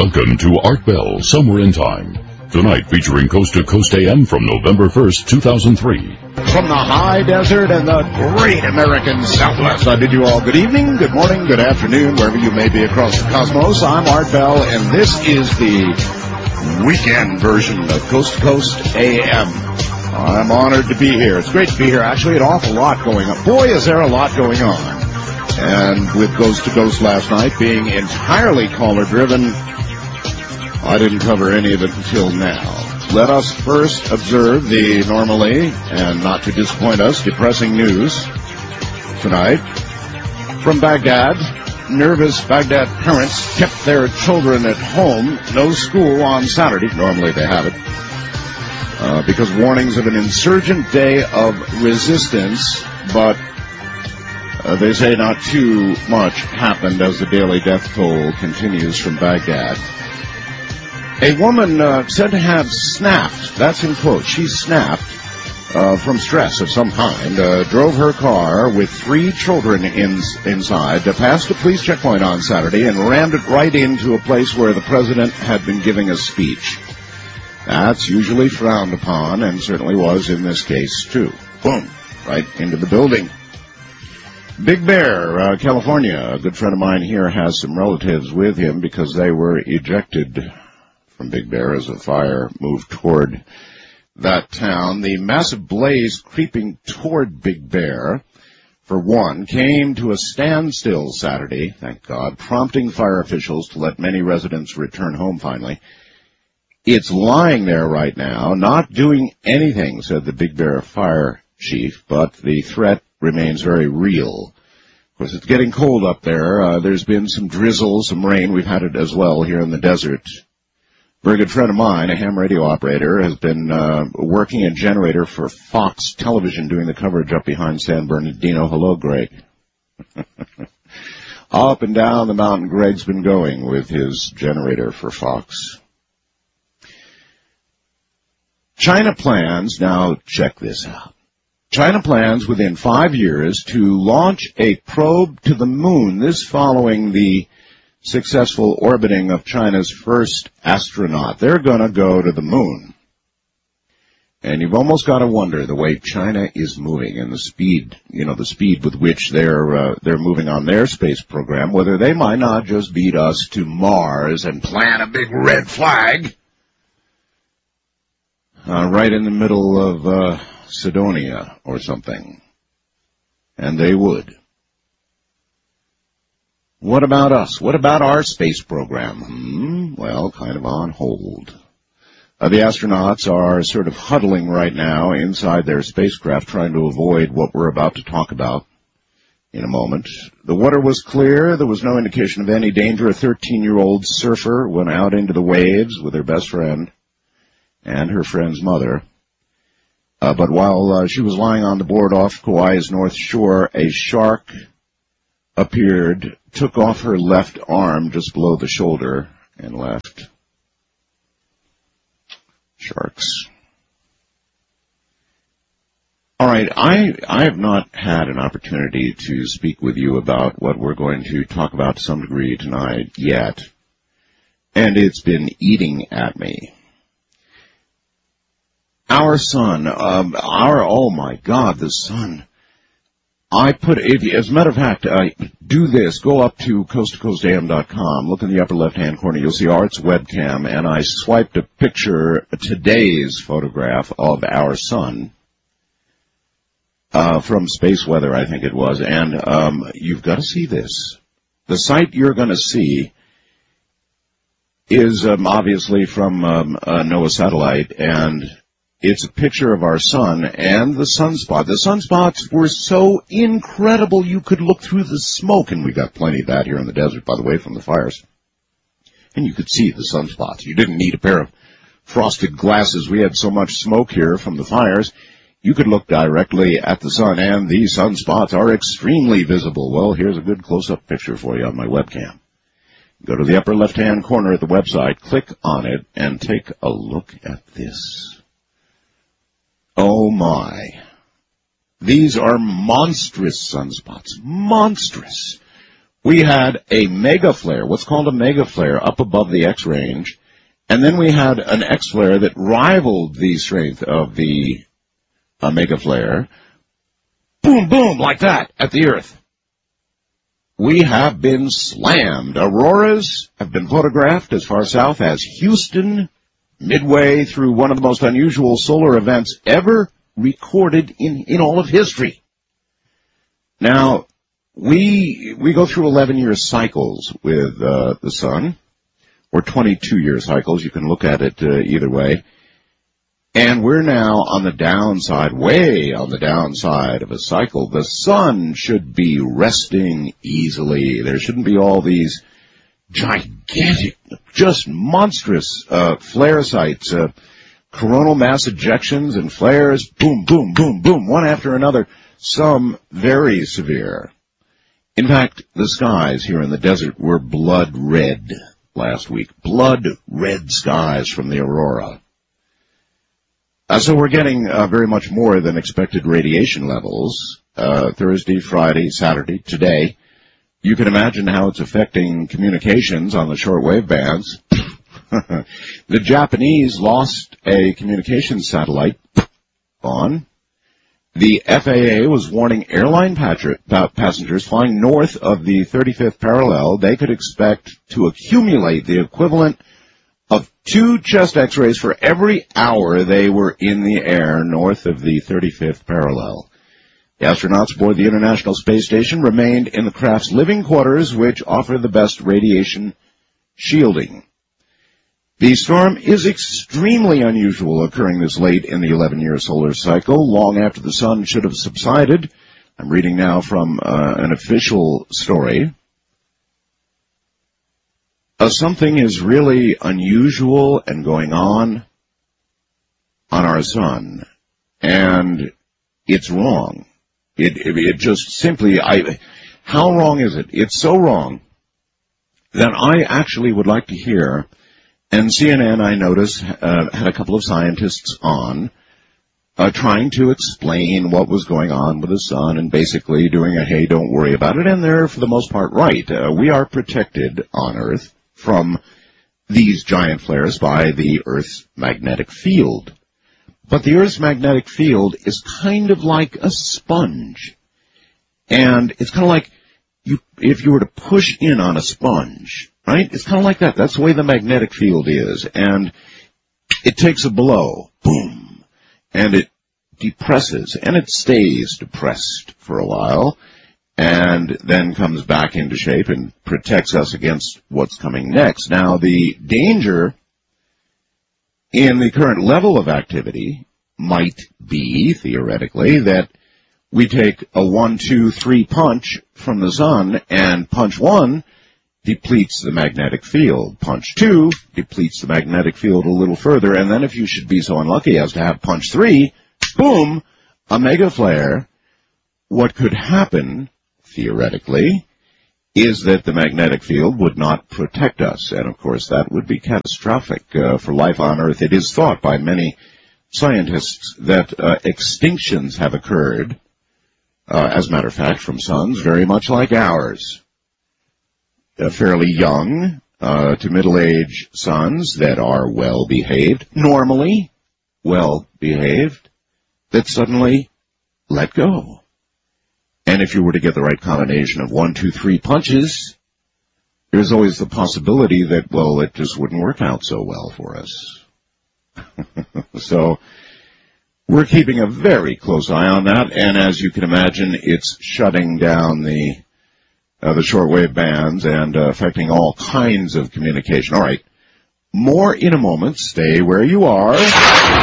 Welcome to Art Bell, Somewhere in Time. Tonight featuring Coast to Coast AM from November 1st, 2003. From the high desert and the great American Southwest, I bid you all good evening, good morning, good afternoon, wherever you may be across the cosmos. I'm Art Bell, and this is the weekend version of Coast to Coast AM. I'm honored to be here. It's great to be here. Actually, an awful lot going on. Boy, is there a lot going on. And with Coast to Coast last night being entirely caller-driven, I didn't cover any of it until now. Let us first observe the normally, and not to disappoint us, depressing news tonight. From Baghdad, nervous Baghdad parents kept their children at home. No school on Saturday. Normally they have it. Because warnings of an insurgent day of resistance, but they say not too much happened as the daily death toll continues from Baghdad. A woman said to have snapped, that's in quotes, she snapped from stress of some kind, drove her car with 3 children inside, passed a police checkpoint on Saturday, and rammed it right into a place where the president had been giving a speech. That's usually frowned upon, and certainly was in this case, too. Boom, right into the building. Big Bear, California. A good friend of mine here has some relatives with him because they were ejected from Big Bear as the fire moved toward that town. The massive blaze creeping toward Big Bear, for one, came to a standstill Saturday, thank God, prompting fire officials to let many residents return home finally. It's lying there right now, not doing anything, said the Big Bear fire chief, but the threat remains very real. Of course, it's getting cold up there. There's been some drizzle, some rain. We've had it as well here in the desert. A very good friend of mine, a ham radio operator, has been working a generator for Fox Television doing the coverage up behind San Bernardino. Hello, Greg. Up and down the mountain, Greg's been going with his generator for Fox. China plans, now check this out. China plans within 5 years to launch a probe to the moon, this following the successful orbiting of China's first astronaut. They're going to go to the moon. And you've almost got to wonder the way China is moving and the speed with which they're moving on their space program, whether they might not just beat us to Mars and plant a big red flag right in the middle of Sidonia or something. And they would. What about us? What about our space program? Well, kind of on hold. The astronauts are sort of huddling right now inside their spacecraft trying to avoid what we're about to talk about in a moment. The water was clear. There was no indication of any danger. A 13-year-old surfer went out into the waves with her best friend and her friend's mother. But while she was lying on the board off Kauai's north shore, a shark appeared, took off her left arm just below the shoulder, and left. Sharks. All right, I have not had an opportunity to speak with you about what we're going to talk about to some degree tonight yet, and it's been eating at me. Our sun, oh my God, the sun. As a matter of fact, do this. Go up to coasttocoastam.com. Look in the upper left-hand corner. You'll see Art's webcam, and I swiped a picture, today's photograph of our sun from Space Weather, I think it was. And you've got to see this. The sight you're going to see is obviously from NOAA satellite, and it's a picture of our sun and the sunspot. The sunspots were so incredible you could look through the smoke, and we got plenty of that here in the desert, by the way, from the fires. And you could see the sunspots. You didn't need a pair of frosted glasses. We had so much smoke here from the fires, you could look directly at the sun, and the sunspots are extremely visible. Well, here's a good close-up picture for you on my webcam. Go to the upper left-hand corner of the website, click on it, and take a look at this. Oh, my. These are monstrous sunspots. Monstrous. we had a mega flare, what's called a mega flare, up above the X range, and then we had an X flare that rivaled the strength of the mega flare. Boom, boom, like that, at the Earth. We have been slammed. Auroras have been photographed as far south as Houston, midway through one of the most unusual solar events ever recorded in all of history. Now, we go through 11-year cycles with the sun, or 22-year cycles. You can look at it either way. And we're now on the downside, way on the downside of a cycle. The sun should be resting easily. There shouldn't be all these gigantic, just monstrous flare sites, coronal mass ejections and flares, boom, boom, boom, boom, one after another, some very severe. In fact, the skies here in the desert were blood red last week. Blood red skies from the aurora. So we're getting very much more than expected radiation levels Thursday, Friday, Saturday, today. You can imagine how it's affecting communications on the shortwave bands. The Japanese lost a communications satellite on. The FAA was warning airline passengers flying north of the 35th parallel they could expect to accumulate the equivalent of 2 chest x-rays for every hour they were in the air north of the 35th parallel. The astronauts aboard the International Space Station remained in the craft's living quarters, which offer the best radiation shielding. The storm is extremely unusual, occurring this late in the 11-year solar cycle, long after the sun should have subsided. I'm reading now from an official story. Something is really unusual and going on our sun, and it's wrong. It just simply, how wrong is it? It's so wrong that I actually would like to hear. And CNN, I noticed, had a couple of scientists on trying to explain what was going on with the sun and basically doing a, hey, don't worry about it. And they're, for the most part, right. We are protected on Earth from these giant flares by the Earth's magnetic field. But the Earth's magnetic field is kind of like a sponge. And it's kind of like if you were to push in on a sponge, right? It's kind of like that. That's the way the magnetic field is. And it takes a blow, boom, and it depresses, and it stays depressed for a while, and then comes back into shape and protects us against what's coming next. Now, the danger in the current level of activity might be, theoretically, that we take a 1, 2, 3 punch from the sun, and punch 1 depletes the magnetic field. Punch 2 depletes the magnetic field a little further, and then if you should be so unlucky as to have punch 3, boom, a mega flare. What could happen, theoretically, is that the magnetic field would not protect us, and of course that would be catastrophic for life on Earth. It is thought by many scientists that extinctions have occurred, as a matter of fact, from suns very much like ours. Fairly young to middle-aged suns that are well-behaved, normally well-behaved, that suddenly let go. And if you were to get the right combination of 1, 2, 3 punches, there's always the possibility that, well, it just wouldn't work out so well for us. So we're keeping a very close eye on that, and as you can imagine, it's shutting down the shortwave bands and affecting all kinds of communication. All right, more in a moment. Stay where you are.